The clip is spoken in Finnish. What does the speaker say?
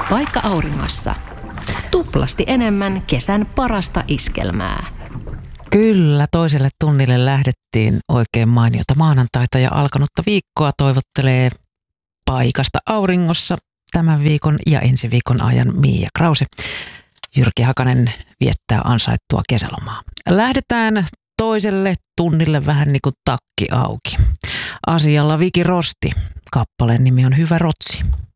Paikka auringossa. Tuplasti enemmän kesän parasta iskelmää. Kyllä, toiselle tunnille lähdettiin. Oikein mainiota maanantaita ja alkanutta viikkoa toivottelee Paikasta auringossa tämän viikon ja ensi viikon ajan Mia Krause. Jyrki Hakanen viettää ansaittua kesälomaa. Lähdetään toiselle tunnille vähän niin kuin takki auki. Asialla Viki Rosti. Kappaleen nimi on Hyvä Rotsi.